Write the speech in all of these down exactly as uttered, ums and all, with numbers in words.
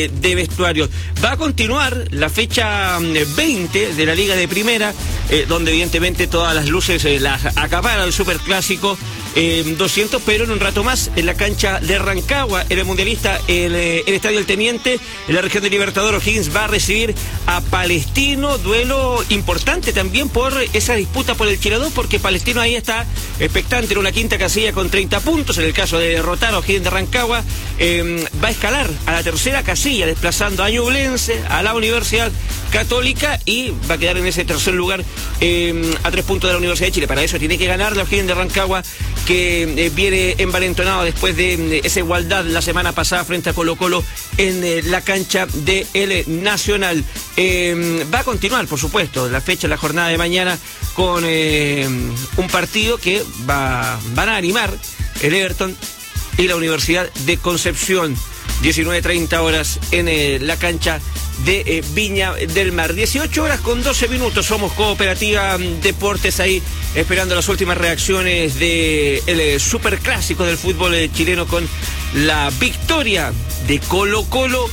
de vestuario. Va a continuar la fecha veinte de la Liga de Primera, eh, donde evidentemente todas las luces eh, las acapara el Superclásico eh, doscientos, pero en un rato más en la cancha de Rancagua, en el Mundialista, el, eh, el Estadio El Teniente, en la región de Libertadores, O'Higgins va a recibir a Palestino, duelo importante también por esa disputa por el Chile dos, porque Palestino ahí está expectante en una quinta casilla con treinta puntos, en el caso de derrotar a O'Higgins de Rancagua, eh, va a escalar a la tercera casilla, desplazando a Ñublense, a la Universidad Católica, y va a quedar en ese tercer lugar eh, a tres puntos de la Universidad de Chile. Para eso tiene que ganar la O'Higgins de Rancagua, que eh, viene envalentonado después de eh, esa igualdad la semana pasada frente a Colo Colo en eh, la cancha de el Nacional. Eh, va a continuar, por supuesto, la fecha, la jornada de mañana, con eh, un partido que va, van a animar el Everton y la Universidad de Concepción. diecinueve treinta horas en eh, la cancha de eh, Viña del Mar. dieciocho horas con doce minutos. Somos Cooperativa Deportes, ahí esperando las últimas reacciones del de Superclásico del fútbol eh, chileno, con la victoria de Colo Colo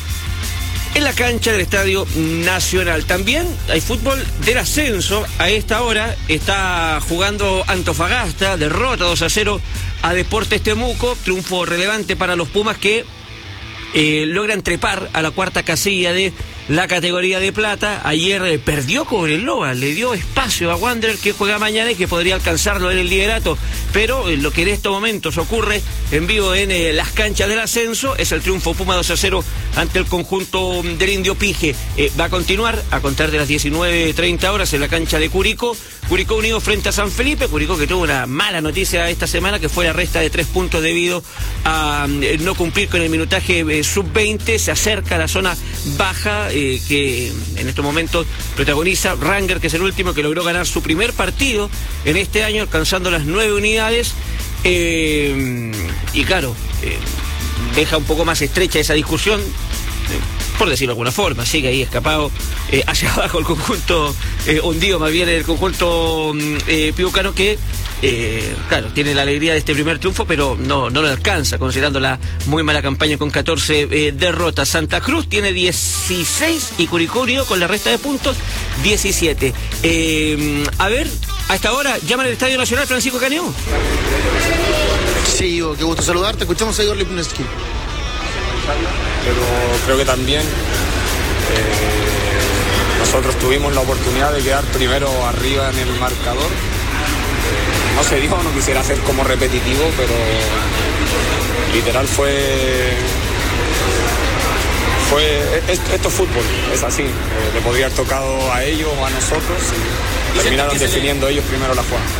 en la cancha del Estadio Nacional. También hay fútbol del ascenso. A esta hora está jugando Antofagasta, derrota dos a cero a Deportes Temuco, triunfo relevante para los Pumas, que Eh, logran trepar a la cuarta casilla de la categoría de plata. Ayer eh, perdió Cobreloa, le dio espacio a Wanderer, que juega mañana y que podría alcanzarlo en el liderato, pero eh, lo que en estos momentos ocurre en vivo en eh, las canchas del ascenso es el triunfo Puma dos a cero ante el conjunto del Indio Pige. Eh, va a continuar a contar de las diecinueve treinta horas en la cancha de Curicó, Curicó Unido frente a San Felipe. Curicó, que tuvo una mala noticia esta semana, que fue la resta de tres puntos debido a eh, no cumplir con el minutaje eh, sub veinte, se acerca a la zona baja, eh, que en estos momentos protagoniza Ranger, que es el último, que logró ganar su primer partido en este año, alcanzando las nueve unidades, eh, y claro, eh, deja un poco más estrecha esa discusión, eh, por decirlo de alguna forma. Sigue ahí escapado eh, hacia abajo el conjunto, eh, hundido más bien el conjunto eh, piucano, que Eh, claro, tiene la alegría de este primer triunfo, pero no, no lo alcanza, considerando la muy mala campaña con catorce eh, derrotas. Santa Cruz tiene dieciséis y Curicó Unido, con la resta de puntos, diecisiete. Eh, a ver, a esta hora llama al Estadio Nacional Francisco Caneo. Sí, Ivo, qué gusto saludarte. Escuchamos a Igor Lipinski. Pero creo que también eh, nosotros tuvimos la oportunidad de quedar primero arriba en el marcador. No se dio, no quisiera ser como repetitivo, pero literal fue, fue esto, esto es fútbol, es así. Eh, le podría haber tocado a ellos o a nosotros, y terminaron definiendo ellos primero la jugada.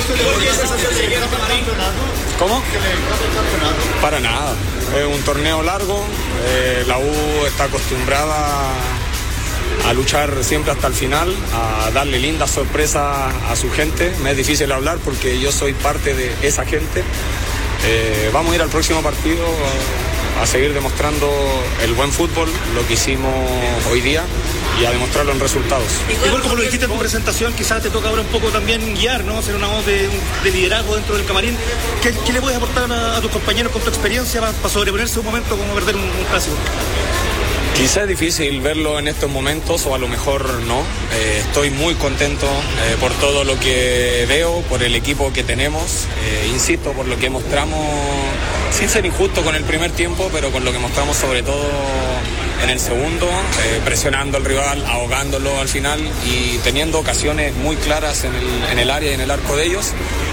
¿Cómo? Para nada, es un torneo largo, eh, la U está acostumbrada a luchar siempre hasta el final, a darle lindas sorpresas a su gente. Me es difícil hablar porque yo soy parte de esa gente. Eh, vamos a ir al próximo partido a, a seguir demostrando el buen fútbol, lo que hicimos hoy día, y a demostrarlo en resultados. Igual como lo dijiste en tu presentación, quizás te toca ahora un poco también guiar, ¿no? Ser una voz de, de liderazgo dentro del camarín. ¿Qué, qué le puedes aportar a, a tus compañeros con tu experiencia para, para sobreponerse a un momento como perder un, un clásico? Quizá es difícil verlo en estos momentos, o a lo mejor no. Eh, estoy muy contento eh, por todo lo que veo, por el equipo que tenemos. Eh, insisto, por lo que mostramos, sin ser injusto con el primer tiempo, pero con lo que mostramos sobre todo en el segundo, eh, presionando al rival, ahogándolo al final y teniendo ocasiones muy claras en el, en el área y en el arco de ellos.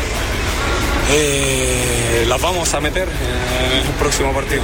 Eh, las vamos a meter en el próximo partido.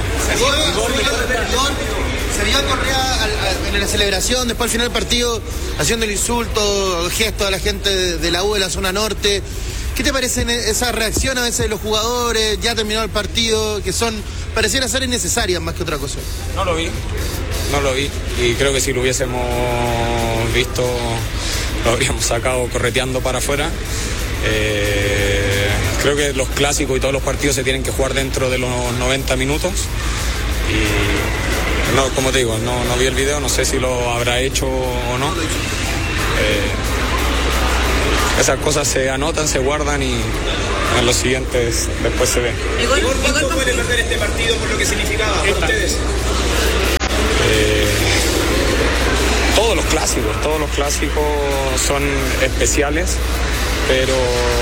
Se vio a Correa en la celebración, después al final del partido, haciendo el insulto, el gesto a la gente de la U de la zona norte. ¿Qué te parecen esas reacciones a veces de los jugadores, ya terminado el partido, que son, pareciera ser innecesarias más que otra cosa? No lo vi, no lo vi, y creo que si lo hubiésemos visto, lo habríamos sacado correteando para afuera. Eh, creo que los clásicos y todos los partidos se tienen que jugar dentro de los noventa minutos, y no, como te digo, no, no vi el video, no sé si lo habrá hecho o no. Eh, esas cosas se anotan, se guardan, y en los siguientes después se ven. ¿Cuánto puede perder este partido por lo que significaba para ustedes? Eh, clásicos, todos los clásicos son especiales, pero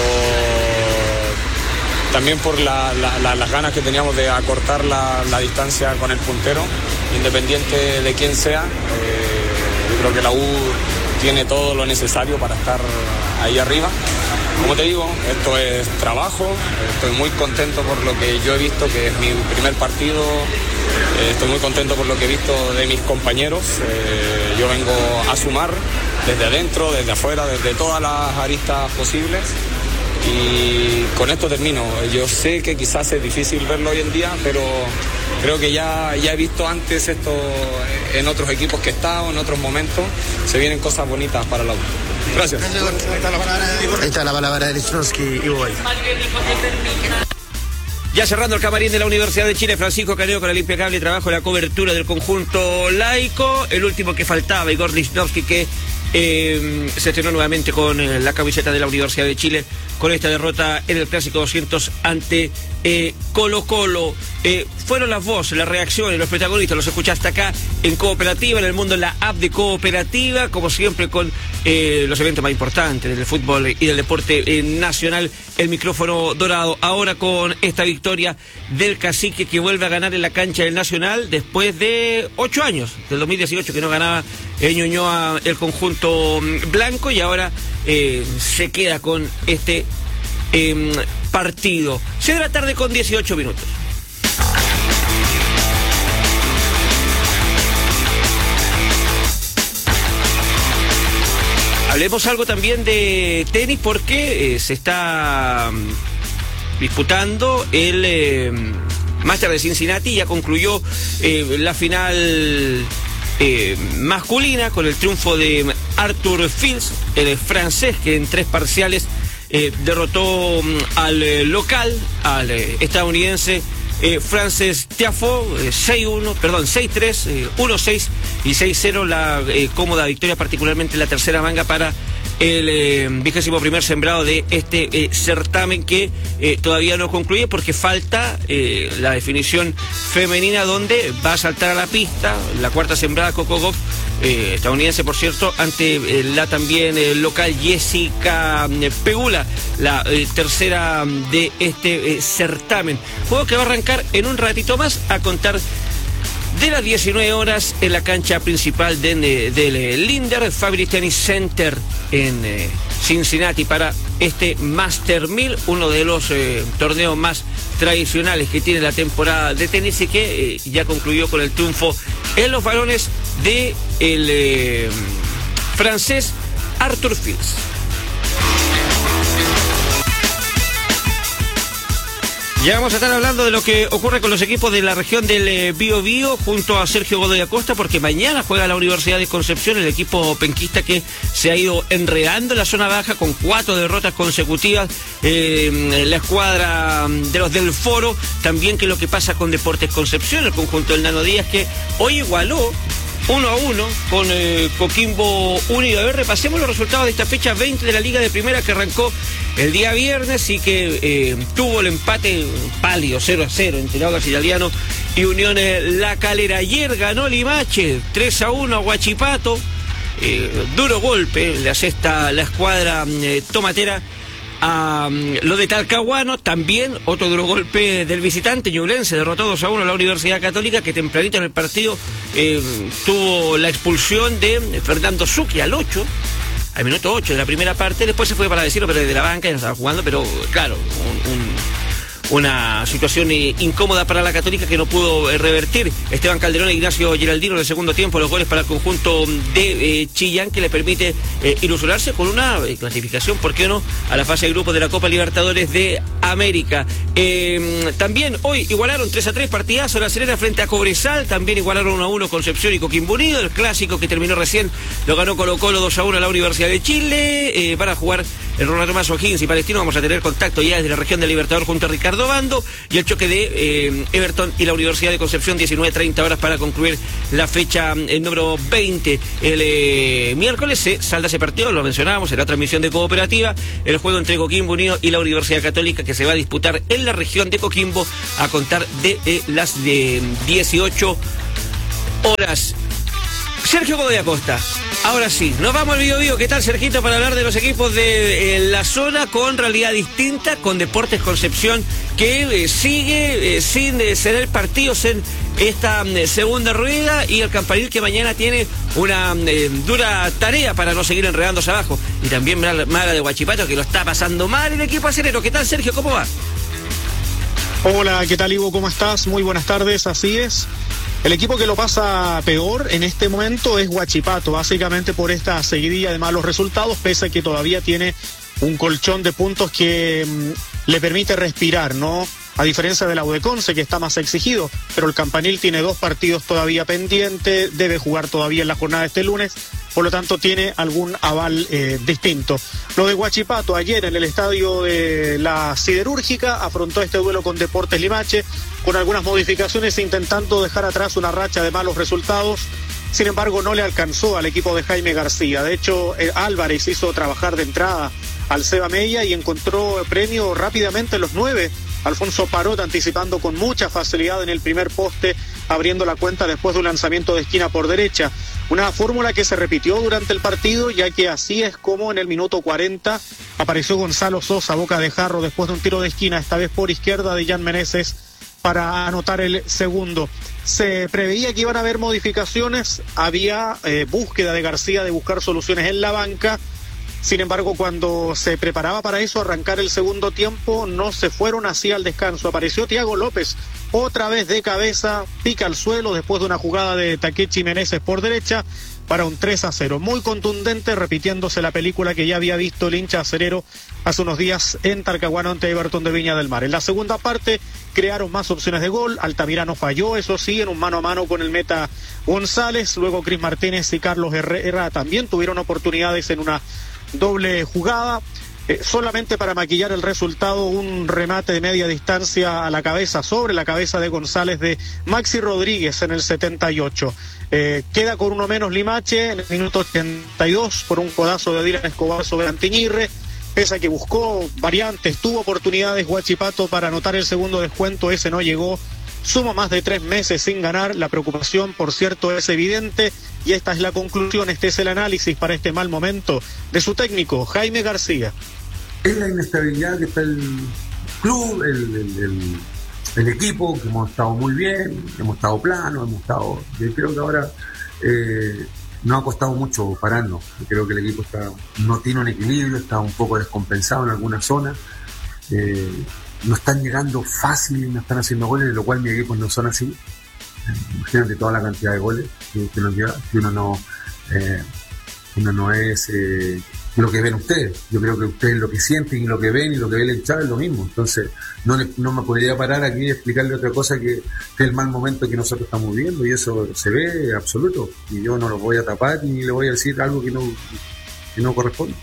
también por la, la, la, las ganas que teníamos de acortar la, la distancia con el puntero, independiente de quién sea. Eh, yo creo que la U tiene todo lo necesario para estar ahí arriba. Como te digo, esto es trabajo, estoy muy contento por lo que yo he visto, que es mi primer partido, eh, estoy muy contento por lo que he visto de mis compañeros. Eh, yo vengo a sumar desde adentro, desde afuera, desde todas las aristas posibles. Y con esto termino. Yo sé que quizás es difícil verlo hoy en día, pero creo que ya, ya he visto antes esto en otros equipos que he estado, en otros momentos. Se vienen cosas bonitas para la U. Gracias. Ahí está la palabra de Ahí está la palabra de Lichnowsky y Boy. Ya cerrando el camarín de la Universidad de Chile, Francisco Caneo con el impecable trabajo de la cobertura del conjunto laico. El último que faltaba, Igor Lichnowsky, que eh, se estrenó nuevamente con eh, la camiseta de la Universidad de Chile, con esta derrota en el Clásico doscientos ante eh, Colo Colo. Eh, fueron las voces, las reacciones, los protagonistas, los escuchaste acá en Cooperativa, en el mundo, en la app de Cooperativa, como siempre con eh, los eventos más importantes del fútbol y del deporte eh, nacional. El micrófono dorado, ahora con esta victoria del Cacique, que vuelve a ganar en la cancha del Nacional después de ocho años, del dos mil dieciocho, que no ganaba en Ñuñoa el conjunto blanco, y ahora eh, se queda con este eh, partido. seis de la tarde con dieciocho minutos. Hablemos algo también de tenis, porque eh, se está um, disputando el eh, Master de Cincinnati. Ya concluyó eh, la final eh, masculina con el triunfo de Arthur Fils, el francés, que en tres parciales eh, derrotó um, al eh, local, al eh, estadounidense Eh, Frances Tiafoe, eh, seis uno, perdón, seis tres, eh, uno seis y seis cero, la eh, cómoda victoria, particularmente en la tercera manga, para el eh, vigésimo primer sembrado de este eh, certamen, que eh, todavía no concluye porque falta eh, la definición femenina, donde va a saltar a la pista la cuarta sembrada Coco Gauff, eh, estadounidense por cierto, ante eh, la también eh, local Jessica eh, Pegula, la eh, tercera de este eh, certamen. Juego que va a arrancar en un ratito más, a contar de las diecinueve horas, en la cancha principal de, de, del Lindner Family Tennis Center en eh, Cincinnati, para este Master mil, uno de los eh, torneos más tradicionales que tiene la temporada de tenis, y que eh, ya concluyó con el triunfo en los varones de el eh, francés Arthur Fils. Ya vamos a estar hablando de lo que ocurre con los equipos de la región del eh, Bío Bío, junto a Sergio Godoy Acosta, porque mañana juega la Universidad de Concepción, el equipo penquista que se ha ido enredando en la zona baja con cuatro derrotas consecutivas. Eh, la escuadra de los del Foro, también que lo que pasa con Deportes Concepción, el conjunto del Nano Díaz, que hoy igualó uno a uno con eh, Coquimbo Unido. A ver, repasemos los resultados de esta fecha veinte de la Liga de Primera, que arrancó el día viernes y que eh, tuvo el empate pálido cero a cero entre Audax Italiano y Unión La Calera. Ayer ganó Limache tres a uno a Huachipato. Eh, duro golpe le asesta la escuadra eh, tomatera a um, lo de Talcahuano. También otro duro golpe del visitante Ñublense, derrotó dos a uno a la Universidad Católica, que tempranito en el partido eh, tuvo la expulsión de Fernando Zucchi al ocho, al minuto ocho de la primera parte. Después se fue para decirlo, pero desde la banca ya no estaba jugando, pero claro, un, un una situación eh, incómoda para la Católica, que no pudo eh, revertir. Esteban Calderón e Ignacio Giraldino en el segundo tiempo, los goles para el conjunto de eh, Chillán, que le permite eh, ilusionarse con una eh, clasificación, ¿por qué no?, a la fase de grupos de la Copa Libertadores de América. Eh, también hoy igualaron tres a tres, partidazo La Serena frente a Cobresal, también igualaron uno a uno Concepción y Coquimbo Unido. El clásico que terminó recién lo ganó Colo Colo dos a uno a la Universidad de Chile. Eh, para jugar el Ronald Tomás O'Higgins y Palestino, vamos a tener contacto ya desde la región del Libertador junto a Ricardo Bando, y el choque de eh, Everton y la Universidad de Concepción, diecinueve treinta horas para concluir la fecha el número veinte. El eh, miércoles se salda ese partido, lo mencionábamos en la transmisión de Cooperativa, el juego entre Coquimbo Unido y la Universidad Católica, que se va a disputar en la región de Coquimbo a contar de eh, las de dieciocho horas. Sergio Godoy Acosta. Ahora sí, nos vamos al Bío Bío. ¿Qué tal, Sergito? Para hablar de los equipos de eh, la zona con realidad distinta, con Deportes Concepción, que eh, sigue eh, sin eh, ceder partidos en esta eh, segunda rueda, y el Campanil, que mañana tiene una eh, dura tarea para no seguir enredándose abajo. Y también Mala de Huachipato, que lo está pasando mal el equipo acelero. ¿Qué tal, Sergio? ¿Cómo va? Hola, ¿qué tal, Ivo? ¿Cómo estás? Muy buenas tardes, así es. El equipo que lo pasa peor en este momento es Huachipato, básicamente por esta seguidilla de malos resultados, pese a que todavía tiene un colchón de puntos que mmm, le permite respirar, ¿no? A diferencia de la U de Conce, que está más exigido, pero el Campanil tiene dos partidos todavía pendientes, debe jugar todavía en la jornada de este lunes, por lo tanto tiene algún aval eh, distinto. Lo de Huachipato, ayer en el estadio de la Siderúrgica, afrontó este duelo con Deportes Limache, con algunas modificaciones, intentando dejar atrás una racha de malos resultados. Sin embargo, no le alcanzó al equipo de Jaime García. De hecho, eh, Álvarez hizo trabajar de entrada al Seba Mella y encontró premio rápidamente en los nueve. Alfonso Parot anticipando con mucha facilidad en el primer poste, abriendo la cuenta después de un lanzamiento de esquina por derecha. Una fórmula que se repitió durante el partido, ya que así es como en el minuto cuarenta apareció Gonzalo Sosa, boca de jarro, después de un tiro de esquina, esta vez por izquierda de Jan Meneses, para anotar el segundo. Se preveía que iban a haber modificaciones, había eh, búsqueda de García de buscar soluciones en la banca. Sin embargo, cuando se preparaba para eso, arrancar el segundo tiempo, no se fueron así al descanso. Apareció Thiago López, otra vez de cabeza, pica al suelo después de una jugada de Takechi Meneses por derecha para un tres a cero. Muy contundente, repitiéndose la película que ya había visto el hincha acerero hace unos días en Talcahuano ante Everton de Viña del Mar. En la segunda parte crearon más opciones de gol, Altamirano falló, eso sí, en un mano a mano con el meta González, luego Cris Martínez y Carlos Herrera también tuvieron oportunidades en una doble jugada, eh, solamente para maquillar el resultado, un remate de media distancia a la cabeza, sobre la cabeza de González, de Maxi Rodríguez en el setenta y ocho. Eh, queda con uno menos Limache en el minuto ochenta y dos por un codazo de Dylan Escobar sobre Antiñirre, pese a que buscó variantes, tuvo oportunidades Huachipato para anotar el segundo descuento, ese no llegó. Suma más de tres meses sin ganar, la preocupación, por cierto, es evidente, y esta es la conclusión, este es el análisis para este mal momento de su técnico, Jaime García. Es la inestabilidad que está el club, el, el, el, el equipo, que hemos estado muy bien, hemos estado planos, hemos estado... Yo creo que ahora eh, no ha costado mucho pararnos, yo creo que el equipo está no tiene un equilibrio, está un poco descompensado en algunas zonas. Eh, no están llegando fácil, no están haciendo goles, de lo cual mis equipos no son así. Eh, imagínate toda la cantidad de goles que, que nos lleva, que uno no, eh, uno no es eh, lo que ven ustedes. Yo creo que ustedes lo que sienten y lo que ven y lo que ve el hinchada es lo mismo. Entonces, no, le, no me podría parar aquí y explicarle otra cosa que, que el mal momento que nosotros estamos viviendo, y eso se ve absoluto. Y yo no lo voy a tapar ni le voy a decir algo que no, que no corresponde.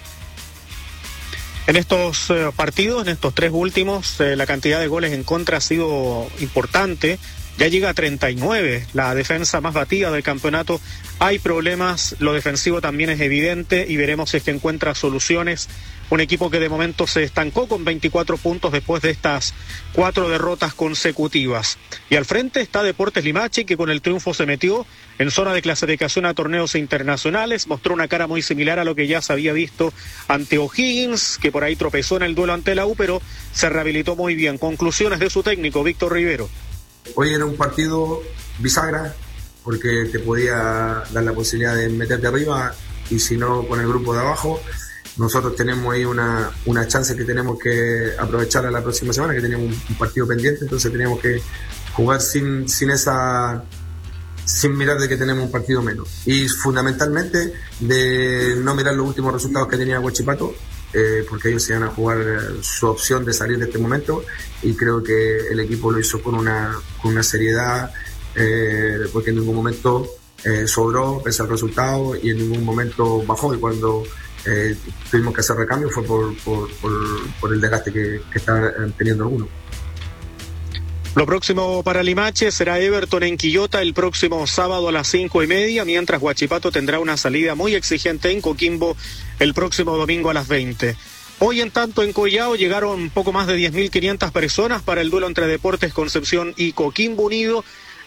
En estos eh, partidos, en estos tres últimos, eh, la cantidad de goles en contra ha sido importante. Ya llega a treinta y nueve, la defensa más batida del campeonato. Hay problemas, lo defensivo también es evidente, y veremos si es que encuentra soluciones. Un equipo que de momento se estancó con veinticuatro puntos después de estas cuatro derrotas consecutivas. Y al frente está Deportes Limache, que con el triunfo se metió en zona de clasificación a torneos internacionales. Mostró una cara muy similar a lo que ya se había visto ante O'Higgins, que por ahí tropezó en el duelo ante la U, pero se rehabilitó muy bien. Conclusiones de su técnico, Víctor Rivero. Hoy era un partido bisagra, porque te podía dar la posibilidad de meterte arriba, y si no, con el grupo de abajo. Nosotros tenemos ahí una, una chance que tenemos que aprovechar a la próxima semana, que tenemos un, un partido pendiente, entonces tenemos que jugar sin, sin esa sin mirar de que tenemos un partido menos, y fundamentalmente de no mirar los últimos resultados que tenía Huachipato, eh, porque ellos se iban a jugar su opción de salir de este momento, y creo que el equipo lo hizo con una, con una seriedad, eh, porque en ningún momento eh, sobró pese al resultado, y en ningún momento bajó, y cuando Eh, tuvimos que hacer recambio fue por, por, por, por el desgaste que, que están teniendo algunos. Lo próximo para Limache será Everton en Quillota el próximo sábado a las cinco y media, mientras Huachipato tendrá una salida muy exigente en Coquimbo el próximo domingo a las veinte. Hoy, en tanto, en Collao llegaron poco más de diez mil quinientas personas para el duelo entre Deportes Concepción y Coquimbo Unido.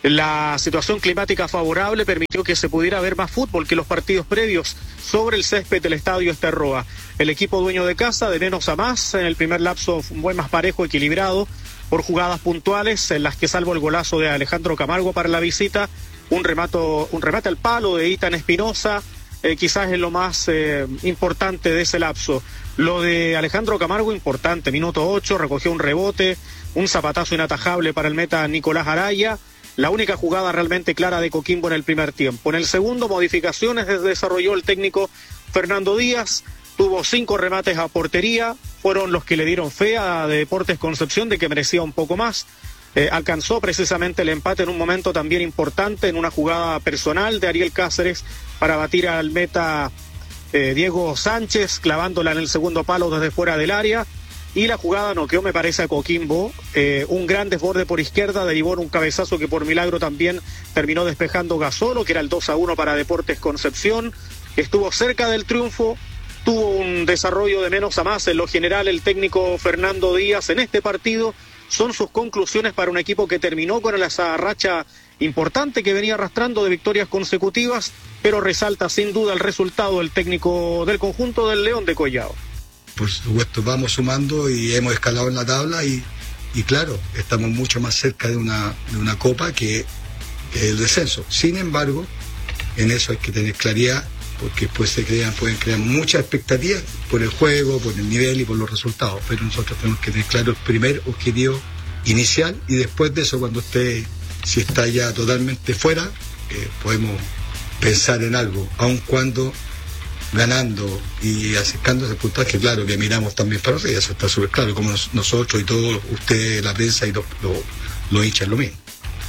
La situación climática favorable permitió que se pudiera ver más fútbol que los partidos previos sobre el césped del estadio Esterroa. El equipo dueño de casa, de menos a más, en el primer lapso fue más parejo, equilibrado, por jugadas puntuales en las que, salvo el golazo de Alejandro Camargo para la visita, un remato, un remate al palo de Ethan Espinosa, eh, quizás es lo más eh, importante de ese lapso. Lo de Alejandro Camargo, importante, minuto ocho, recogió un rebote, un zapatazo inatajable para el meta Nicolás Araya. La única jugada realmente clara de Coquimbo en el primer tiempo. En el segundo, modificaciones desarrolló el técnico Fernando Díaz. Tuvo cinco remates a portería. Fueron los que le dieron fe a Deportes Concepción de que merecía un poco más. Eh, alcanzó precisamente el empate en un momento también importante, en una jugada personal de Ariel Cáceres para batir al meta eh, Diego Sánchez, clavándola en el segundo palo desde fuera del área. Y la jugada noqueó, me parece, a Coquimbo. Eh, un gran desborde por izquierda derivó en un cabezazo que por milagro también terminó despejando Gasolo, que era el dos a uno para Deportes Concepción. Estuvo cerca del triunfo, tuvo un desarrollo de menos a más en lo general el técnico Fernando Díaz en este partido. Son sus conclusiones para un equipo que terminó con esa racha importante que venía arrastrando de victorias consecutivas, pero resalta sin duda el resultado del técnico del conjunto del León de Collao. Por supuesto, vamos sumando y hemos escalado en la tabla y, y claro, estamos mucho más cerca de una, de una copa que, que el descenso. Sin embargo, en eso hay que tener claridad, porque después se crean, pueden crear muchas expectativas por el juego, por el nivel y por los resultados, pero nosotros tenemos que tener claro el primer objetivo inicial y después de eso, cuando usted, si está ya totalmente fuera, eh, podemos pensar en algo, aun cuando ganando y acercándose al puntaje, claro que miramos también para arriba, eso está súper claro, como nos, nosotros y todos ustedes, la prensa y los lo, lo hinchas lo mismo.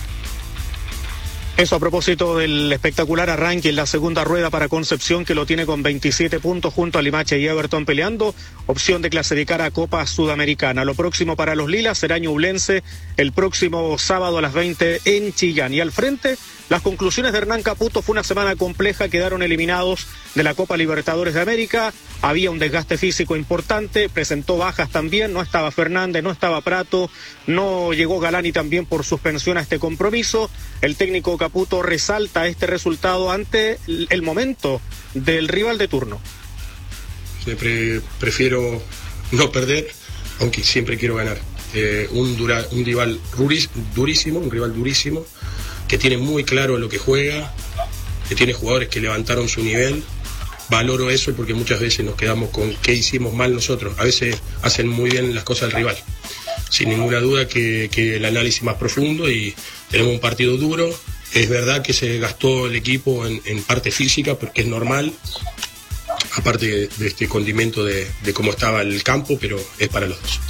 Eso a propósito del espectacular arranque en la segunda rueda para Concepción, que lo tiene con veintisiete puntos junto a Limache y Everton peleando opción de clasificar a Copa Sudamericana. Lo próximo para los Lilas será Ñublense el próximo sábado a las veinte en Chillán. Y al frente, las conclusiones de Hernán Caputo. Fue una semana compleja, quedaron eliminados de la Copa Libertadores de América, había un desgaste físico importante, presentó bajas también, no estaba Fernández, no estaba Prato, no llegó Galani también por suspensión a este compromiso. El técnico Caputo resalta este resultado ante el momento del rival de turno. Siempre prefiero no perder, aunque siempre quiero ganar. Eh, un, dura, un rival duris, durísimo, un rival durísimo, que tiene muy claro lo que juega, que tiene jugadores que levantaron su nivel. Valoro eso porque muchas veces nos quedamos con qué hicimos mal nosotros. A veces hacen muy bien las cosas el rival. Sin ninguna duda que, que el análisis más profundo y tenemos un partido duro. Es verdad que se gastó el equipo en, en parte física porque es normal, aparte de, de este condimento de, de cómo estaba el campo, pero es para los dos.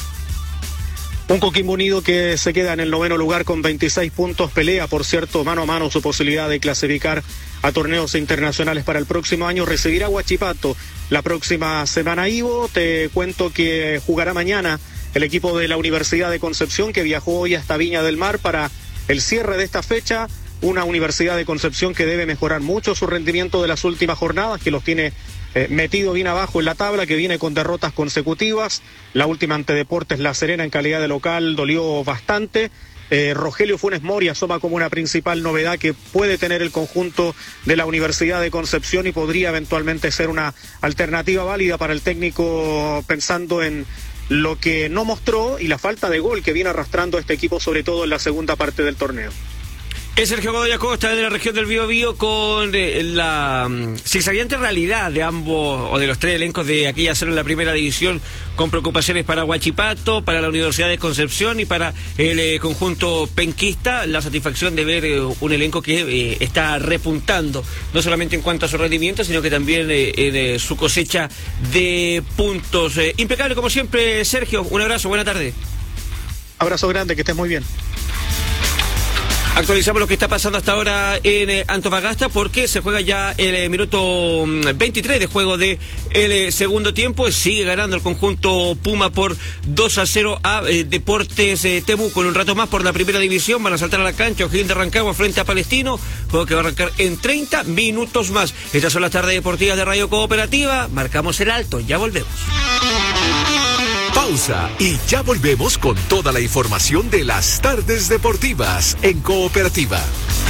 Un Coquimbo Unido que se queda en el noveno lugar con veintiséis puntos, pelea, por cierto, mano a mano su posibilidad de clasificar a torneos internacionales para el próximo año. Recibirá a Huachipato la próxima semana. Ivo, te cuento que jugará mañana el equipo de la Universidad de Concepción, que viajó hoy hasta Viña del Mar para el cierre de esta fecha. Una Universidad de Concepción que debe mejorar mucho su rendimiento de las últimas jornadas, que los tiene eh, metido bien abajo en la tabla, que viene con derrotas consecutivas. La última ante Deportes La Serena en calidad de local dolió bastante. Eh, Rogelio Funes Mori asoma como una principal novedad que puede tener el conjunto de la Universidad de Concepción y podría eventualmente ser una alternativa válida para el técnico, pensando en lo que no mostró y la falta de gol que viene arrastrando este equipo, sobre todo en la segunda parte del torneo. Es Sergio Godoy Acosta de la región del Biobío con eh, la um, zigzagueante realidad de ambos o de los tres elencos de aquella zona en la primera división, con preocupaciones para Huachipato, para la Universidad de Concepción y para el eh, conjunto penquista. La satisfacción de ver eh, un elenco que eh, está repuntando, no solamente en cuanto a su rendimiento, sino que también eh, en eh, su cosecha de puntos. Eh, impecable como siempre, Sergio. Un abrazo, buena tarde. Abrazo grande, que estés muy bien. Actualizamos lo que está pasando hasta ahora en eh, Antofagasta, porque se juega ya el eh, minuto veintitrés de juego de el eh, segundo tiempo. Sigue ganando el conjunto Puma por dos a cero a eh, Deportes eh, Temuco. En un rato más por la primera división van a saltar a la cancha O'Higgins de Rancagua frente a Palestino, juego que va a arrancar en treinta minutos más. Estas son las tardes deportivas de Radio Cooperativa. Marcamos el alto, ya volvemos. pausa y ya volvemos con toda la información de las tardes deportivas en Cooperativa.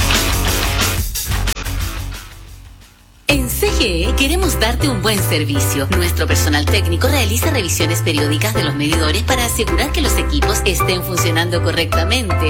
En C G E queremos darte un buen servicio. Nuestro personal técnico realiza revisiones periódicas de los medidores para asegurar que los equipos estén funcionando correctamente.